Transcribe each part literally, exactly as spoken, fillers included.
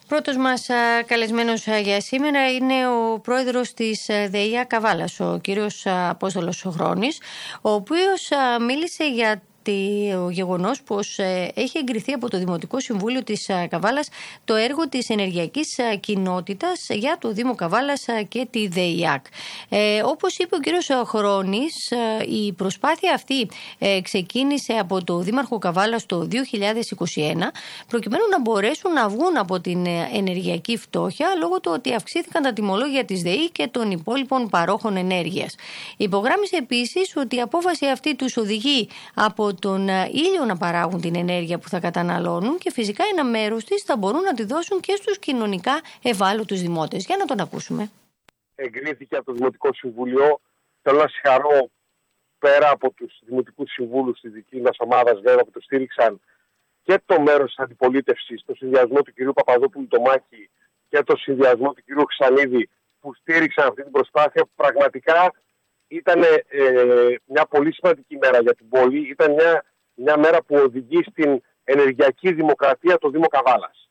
Πρώτος μας καλεσμένος για σήμερα είναι ο πρόεδρος της ΔΕΙΑ Καβάλας, ο κύριος Απόστολος Χρόνης, ο οποίος μίλησε για το γεγονός πως έχει εγκριθεί από το Δημοτικό Συμβούλιο της Καβάλας το έργο της ενεργειακής κοινότητας για το Δήμο Καβάλας και τη ΔΕΙΑΚ. Ε, όπως είπε ο κύριος Χρόνης, η προσπάθεια αυτή ξεκίνησε από το Δήμαρχο Καβάλας το δύο χιλιάδες είκοσι ένα προκειμένου να μπορέσουν να βγουν από την ενεργειακή φτώχεια λόγω του ότι αυξήθηκαν τα τιμολόγια της ΔΕΗ και των υπόλοιπων παρόχων ενέργειας. Υπογράμμισε επίσης ότι η απόφαση αυτή τους οδηγεί από τον ήλιο να παράγουν την ενέργεια που θα καταναλώνουν και φυσικά ένα μέρος της θα μπορούν να τη δώσουν και στους κοινωνικά ευάλωτους δημότες. Για να τον ακούσουμε. Εγκρίθηκε από το Δημοτικό Συμβούλιο. Θέλω να συγχαρώ πέρα από τους Δημοτικούς Συμβούλους της δικής μας ομάδας βέβαια που το στήριξαν και το μέρος της αντιπολίτευσης, το συνδυασμό του κ. Παπαδόπουλου Τομάκη και το συνδυασμό του κ. Ξανίδη που στήριξαν αυτή την προσπάθεια που πραγματικά ήταν ε, μια πολύ σημαντική μέρα για την πόλη. Ήταν μια, μια μέρα που οδηγεί στην ενεργειακή δημοκρατία το Δήμο Καβάλας.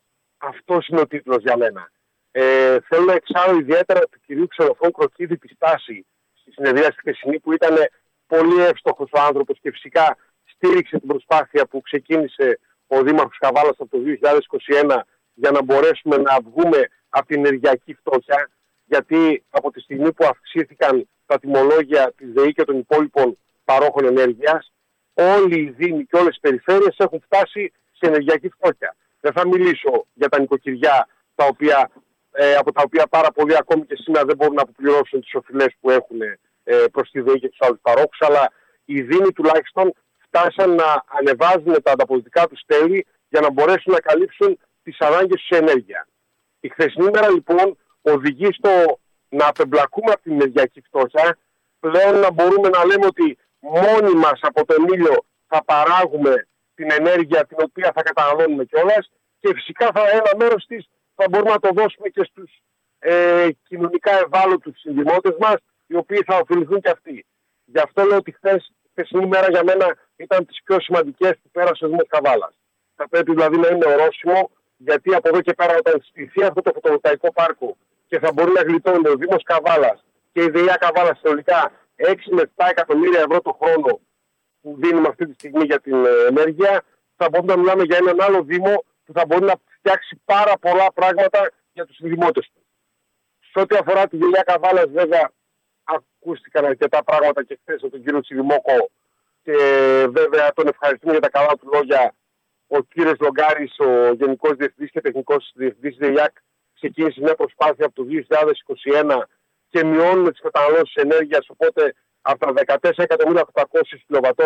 Αυτός είναι ο τίτλος για μένα. Ε, θέλω να εξάρω ιδιαίτερα του κυρίου Ξενοφών Κροκίδη τη στάση στη συνεδρία στη χθεσινή που ήταν πολύ εύστοχος ο άνθρωπος και φυσικά στήριξε την προσπάθεια που ξεκίνησε ο Δήμαρχος Καβάλας από το δύο χιλιάδες είκοσι ένα για να μπορέσουμε να βγούμε από την ενεργειακή φτώχεια, γιατί από τη στιγμή που αυξήθηκαν τα τιμολόγια της ΔΕΗ και των υπόλοιπων παρόχων ενέργειας, όλοι οι δήμοι και όλες οι περιφέρειες έχουν φτάσει σε ενεργειακή φτώχεια. Δεν θα μιλήσω για τα νοικοκυριά, τα οποία, ε, από τα οποία πάρα πολλοί ακόμη και σήμερα δεν μπορούν να αποπληρώσουν τις οφειλές που έχουν ε, προς τη ΔΕΗ και τους άλλους παρόχους, αλλά οι δήμοι τουλάχιστον φτάσαν να ανεβάζουν τα ανταποδοτικά τους τέλη για να μπορέσουν να καλύψουν τις ανάγκες σε ενέργεια. Η χθεσινή μέρα λοιπόν οδηγεί στο να απεμπλακούμε από την ενεργειακή φτώχεια, πλέον να μπορούμε να λέμε ότι μόνοι μας από τον ήλιο θα παράγουμε την ενέργεια την οποία θα καταναλώνουμε κιόλας και φυσικά θα, ένα μέρος της θα μπορούμε να το δώσουμε και στους ε, κοινωνικά ευάλωτους συνδημότες μας, οι οποίοι θα ωφεληθούν κι αυτοί. Γι' αυτό λέω ότι χθες, χθεσινή μέρα για μένα ήταν τις πιο σημαντικές που πέρασε ο Δήμος Καβάλας. Θα πρέπει δηλαδή να είναι ορόσημο, γιατί από εδώ και πέρα όταν στηθεί αυτό το φωτοβολταϊκό πάρκο και θα μπορεί να γλιτώνει ο Δήμος Καβάλας και η ΔΕΙΑ Καβάλας συνολικά έξι με επτά εκατομμύρια ευρώ το χρόνο που δίνουμε αυτή τη στιγμή για την ενέργεια, θα μπορούμε να μιλάμε για έναν άλλο Δήμο που θα μπορεί να φτιάξει πάρα πολλά πράγματα για τους δημότες του. Σε ό,τι αφορά τη ΔΕΙΑ Καβάλας, βέβαια, ακούστηκαν αρκετά πράγματα και χθες από τον κύριο Τσιδημόκο και βέβαια τον ευχαριστούμε για τα καλά του λόγια. Ο κύριος Λογκάρης, ο Γενικός Διευθυντής και Τεχνικός Διευθυντής ΔΕΙΑΚ, ξεκίνησε μια προσπάθεια από το δύο χιλιάδες είκοσι ένα και μειώνουμε τις καταναλώσεις ενέργειας, οπότε από τα δεκατέσσερα εκατομμύρια οκτακόσιες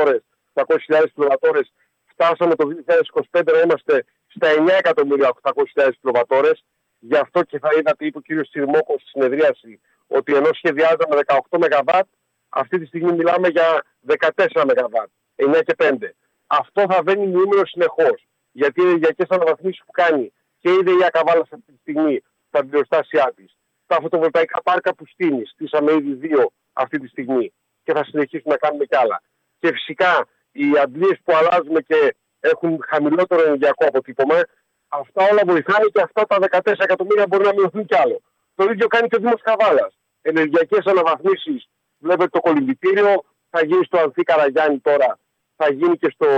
χιλιάδες κιλοβατόρες φτάσαμε το δύο χιλιάδες είκοσι πέντε να είμαστε στα εννέα εκατομμύρια οκτακόσιες χιλιάδες κιλοβατόρες. Γι' αυτό και θα είδατε, είπε ο κύριος Τσιρμόκος στη συνεδρίαση, ότι ενώ σχεδιάζαμε δεκαοκτώ μεγαβάτ, αυτή τη στιγμή μιλάμε για δεκατέσσερα μεγαβάτ, εννέα και πέντε. Αυτό θα βαίνει μειούμενο συνεχώς, γιατί οι ενεργειακές αναβαθμίσεις που κάνει και η ΔΕΙΑ Καβάλας αυτή τη στιγμή στα αντιπληροστάσια της, τα φωτοβολταϊκά πάρκα που στείνει, στήσαμε ήδη δύο αυτή τη στιγμή και θα συνεχίσουμε να κάνουμε κι άλλα. Και φυσικά οι αντλίες που αλλάζουμε και έχουν χαμηλότερο ενεργειακό αποτύπωμα, αυτά όλα βοηθάνε και αυτά τα δεκατέσσερα εκατομμύρια μπορεί να μειωθούν κι άλλο. Το ίδιο κάνει και ο Δήμος Καβάλας. Ενεργειακές αναβαθμίσεις, βλέπετε το κολυμβητήριο, θα γίνει στο Ανθή Καραγιάννη τώρα, θα γίνει και στο,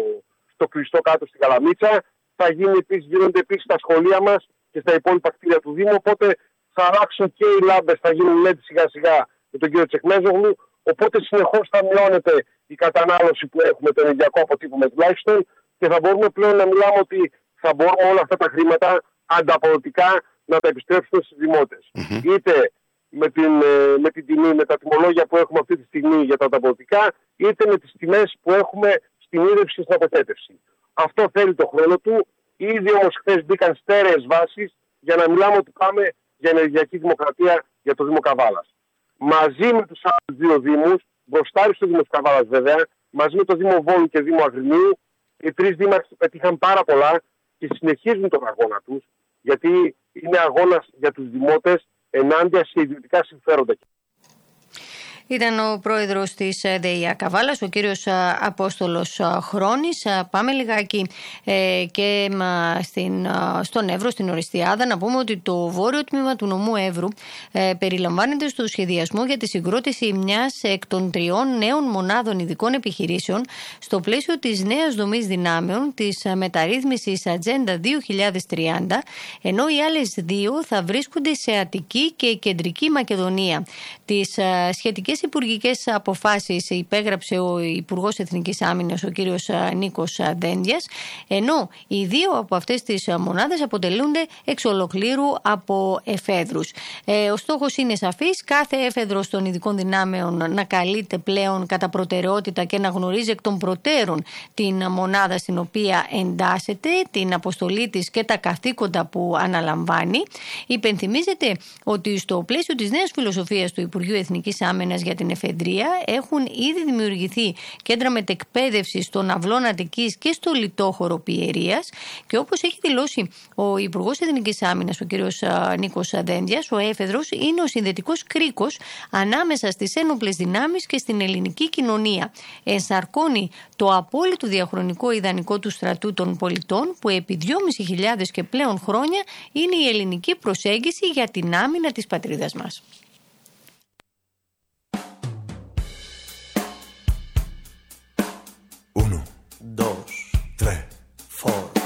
στο Κλειστό κάτω στην Καλαμίτσα, θα γίνει επίσης, γίνονται επίσης στα σχολεία μας και στα υπόλοιπα κτίρια του Δήμου, οπότε θα αλλάξουν και οι λάμπες, θα γίνουν ελ ι ντι σιγά σιγά με τον κύριο Τσεκμέζογλου, οπότε συνεχώς θα μειώνεται η κατανάλωση που έχουμε, το ενεργειακό αποτύπωμα τουλάχιστον, και θα μπορούμε πλέον να μιλάμε ότι θα μπορούμε όλα αυτά τα χρήματα ανταποδοτικά να τα επιστρέψουμε στους δημότες. Mm-hmm. Είτε με την, με την τιμή, με τα τιμολόγια που έχουμε αυτή τη στιγμή για τα ανταποδοτικά, είτε με τις τιμές που έχουμε στην ίδρυψη και στην αποχέτευση. Αυτό θέλει το χρόνο του. Ήδη όμως χθες μπήκαν στέρεες βάσεις για να μιλάμε ότι πάμε για ενεργειακή δημοκρατία για το Δήμο Καβάλας. Μαζί με τους άλλους δύο Δήμους, μπροστάρι στο Δήμο Καβάλας βέβαια, μαζί με το Δήμο Βόλου και Δήμο Αγρινίου, οι τρεις δήμαρχοι πετύχαν πάρα πολλά και συνεχίζουν τον αγώνα τους, γιατί είναι αγώνας για τους δημότες ενάντια σε ιδιωτικά συμφέροντα. Ήταν ο πρόεδρος της ΔΕΙΑ Καβάλας, ο κύριος Απόστολος Χρόνης. Πάμε λιγάκι και στην, στον Εύρο, στην Οριστιάδα. Να πούμε ότι το βόρειο τμήμα του νομού Εύρου περιλαμβάνεται στο σχεδιασμό για τη συγκρότηση μιας εκ των τριών νέων μονάδων ειδικών επιχειρήσεων στο πλαίσιο της νέας δομής δυνάμεων της μεταρρύθμισης Ατζέντα δύο χιλιάδες τριάντα, ενώ οι άλλες δύο θα βρίσκονται σε Αττική και Κεντρική Μακεδονία. Τις σχετικές υπουργικές αποφάσεις υπέγραψε ο Υπουργός Εθνικής Άμυνας, ο κύριος Νίκος Δένδιας, ενώ οι δύο από αυτές τις μονάδες αποτελούνται εξ ολοκλήρου από εφέδρους. Ε, ο στόχος είναι σαφής, κάθε έφεδρος των ειδικών δυνάμεων να καλείται πλέον κατά προτεραιότητα και να γνωρίζει εκ των προτέρων την μονάδα στην οποία εντάσσεται, την αποστολή της και τα καθήκοντα που αναλαμβάνει. Υπενθυμίζεται ότι στο πλαίσιο της νέας φιλοσοφίας του Υπουργείου Εθνικής Άμυνας για την εφεδρεία έχουν ήδη δημιουργηθεί κέντρα μετεκπαίδευσης στον αυλών Αττικής και στο λιτόχωρο Πιερίας, και όπως έχει δηλώσει ο Υπουργός Εθνικής Άμυνας, ο κ. Νίκος Δένδιας, ο έφεδρος είναι ο συνδετικός κρίκος ανάμεσα στις ένοπλες δυνάμεις και στην ελληνική κοινωνία. Ενσαρκώνει το απόλυτο διαχρονικό ιδανικό του στρατού των πολιτών, που επί δυόμισι χιλιάδες και πλέον χρόνια είναι η ελληνική προσέγγιση για την άμυνα της πατρίδας μας.